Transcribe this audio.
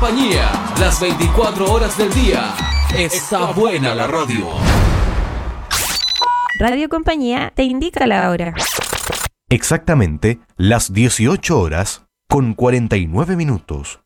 Compañía, las 24 horas del día. Está buena la radio. Radio Compañía te indica la hora. Exactamente las 18 horas con 49 minutos.